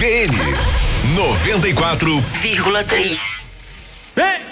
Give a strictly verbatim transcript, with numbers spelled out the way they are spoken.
B N noventa e quatro vírgula três. Vem!